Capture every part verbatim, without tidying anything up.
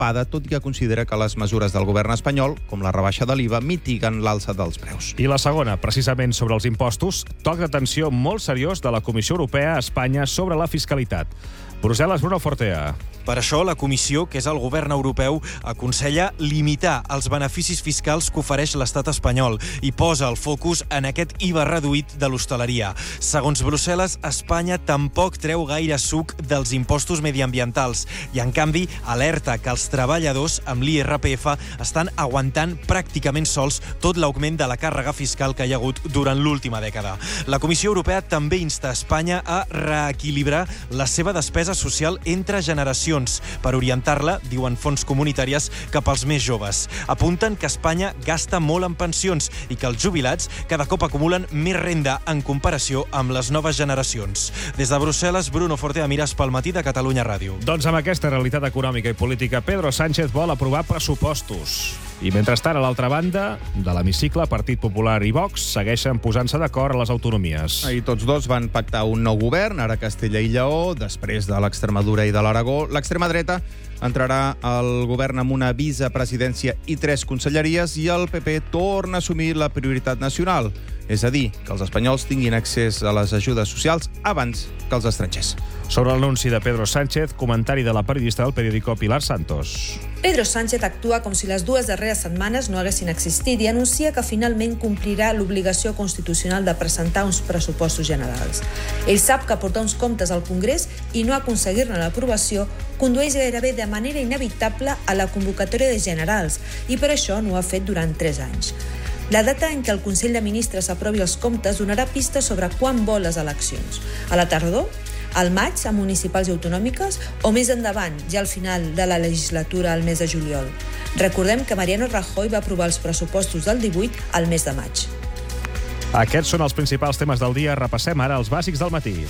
tapada, tot i que considera que les mesures del govern espanyol, com la rebaixa de l'I V A, mitiguen l'alça dels preus. I la segona, precisament sobre els impostos, toc d'atenció molt seriós de la Comissió Europea a Espanya sobre la fiscalitat. Brussel·les, Bruno Fortea. Per això, la Comissió, que és el govern europeu, aconsella limitar els beneficis fiscals que ofereix l'estat espanyol i posa el focus en aquest I V A reduït de l'hostaleria. Segons Brussel·les, Espanya tampoc treu gaire suc dels impostos mediambientals i, en canvi, alerta que els treballadors amb l'I R P F estan aguantant pràcticament sols tot l'augment de la càrrega fiscal que hi ha hagut durant l'última dècada. La Comissió Europea també insta Espanya a reequilibrar la seva despesa social entre generacions per orientar-la, diuen fonts comunitàries, cap als més joves. Apunten que Espanya gasta molt en pensions i que els jubilats cada cop acumulen més renda en comparació amb les noves generacions. Des de Brussel·les, Bruno Fortea, Mires pel matí de Catalunya Ràdio. Doncs amb aquesta realitat econòmica i política, Pedro Sánchez vol aprovar pressupostos. I mentrestant, a l'altra banda de l'hemicicle, Partit Popular i Vox segueixen posant-se d'acord a les autonomies. Ahir tots dos van pactar un nou govern, ara Castella i Lleó, després de l'Extremadura i de l'Aragó. L'extrema dreta entrarà al govern amb una vicepresidència i tres conselleries i el P P torna a assumir la prioritat nacional, és a dir, que els espanyols tinguin accés a les ajudes socials abans que els estrangers. Sobre l'anunci de Pedro Sánchez, comentari de la periodista del periòdico Pilar Santos. Pedro Sánchez actua com si les dues darreres setmanes no haguessin existit i anuncia que finalment complirà l'obligació constitucional de presentar uns pressupostos generals. Ell sap que portar uns comptes al Congrés i no aconseguir-ne l'aprovació condueix gairebé de manera inevitable a la convocatòria de generals i per això no ho ha fet durant tres anys. La data en què el Consell de Ministres aprovi els comptes donarà pistes sobre quan vol les eleccions. A la tardor, al maig, a municipals i autonòmiques, o més endavant, ja al final de la legislatura al mes de juliol. Recordem que Mariano Rajoy va aprovar els pressupostos del divuit al mes de maig. Aquests són els principals temes del dia. Repassem ara els bàsics del matí.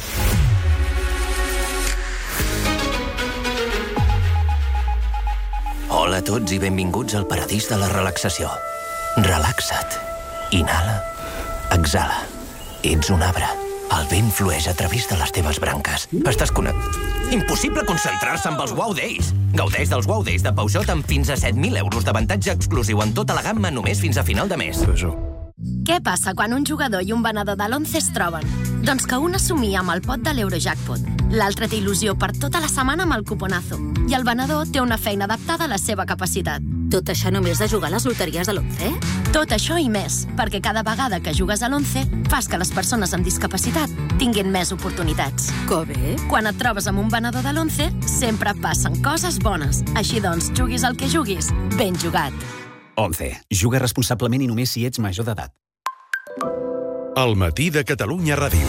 Hola a tots i benvinguts al paradís de la relaxació. Relaxa't. Inhala. Exhala. Ets un arbre. El vent flueix a través de les teves branques. Estàs connectat. Impossible concentrar-se amb els Wow Days. Gaudeix dels Wow Days de Peugeot amb fins a set mil euros d'avantatge exclusiu en tota la gamma només fins a final de mes. Què passa quan un jugador i un venedor de l'Once es troben? Doncs que un assumia amb el pot de l'Eurojackpot, l'altre té il·lusió per tota la setmana amb el cuponazo i el venedor té una feina adaptada a la seva capacitat. Tot això només de jugar a les loteries de l'Once? Tot això i més, perquè cada vegada que jugues a l'Once fas que les persones amb discapacitat tinguin més oportunitats. Que bé! Quan et trobes amb un venedor de l'Once, sempre passen coses bones. Així doncs, juguis el que juguis, ben jugat. Once. Juga responsablement i només si ets major d'edat. El matí de Catalunya Ràdio.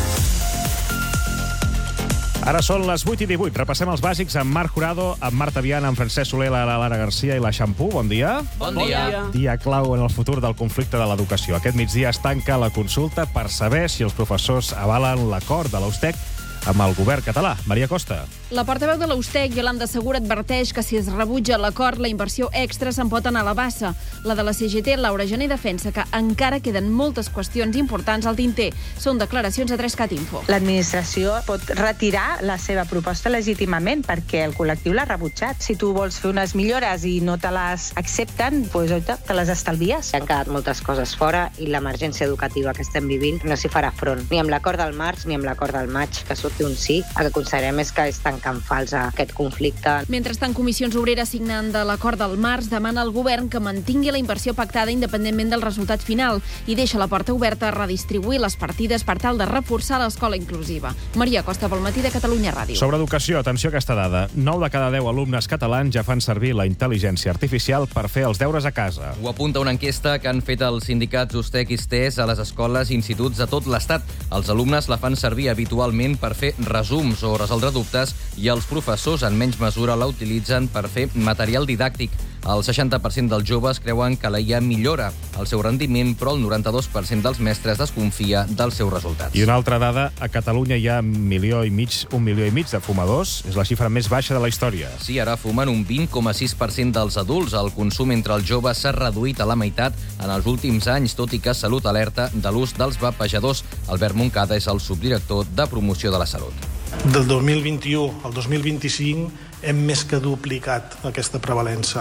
Ara són les vuit i divuit. Repassem els bàsics amb Marc Jurado, amb Marta Viana, amb Francesc Soler, la Lara Garcia i la Xampú. Bon dia. Bon dia. Dia clau en el futur del conflicte de l'educació. Aquest migdia es tanca la consulta per saber si els professors avalen l'acord de l'Eustec amb el govern català. Maria Costa. La portaveu de l'Eustec, Iolanda Segura, adverteix que si es rebutja l'acord, la inversió extra se'n pot anar a la bassa. La de la C G T, Laura Gené, defensa que encara queden moltes qüestions importants al tinter. Són declaracions a tres cat info. L'administració pot retirar la seva proposta legítimament perquè el col·lectiu l'ha rebutjat. Si tu vols fer unes millores i no te les accepten, doncs te les estalvies. Han quedat moltes coses fora i l'emergència educativa que estem vivint no s'hi farà front. Ni amb l'acord del març ni amb l'acord del maig, que surti un sí. El que considerem és que és tancant fals aquest conflicte. Mentrestant, Comissions Obreres, signant de l'acord del març, demana al govern que mantingui la inversió pactada independentment del resultat final i deixa la porta oberta a redistribuir les partides per tal de reforçar l'escola inclusiva. Maria Costa, pel matí de Catalunya Ràdio. Sobre educació, atenció a aquesta dada. nou de cada deu alumnes catalans ja fan servir la intel·ligència artificial per fer els deures a casa. Ho apunta una enquesta que han fet els sindicats Ustec i STES a les escoles i instituts de tot l'Estat. Els alumnes la fan servir habitualment per fer resums o resoldre dubtes i els professors en menys mesura la utilitzen per fer material didàctic. El seixanta per cent dels joves creuen que la I A millora el seu rendiment, però el noranta-dos per cent dels mestres desconfia dels seus resultats. I una altra dada, a Catalunya hi ha un milió i mig, un milió i mig de fumadors. És la xifra més baixa de la història. Sí, ara fumen un vint coma sis per cent dels adults. El consum entre els joves s'ha reduït a la meitat en els últims anys, tot i que Salut alerta de l'ús dels vapejadors. Albert Moncada és el subdirector de promoció de la salut. Del dos mil vint-i-u al dos mil vint-i-cinc hem més que duplicat aquesta prevalença.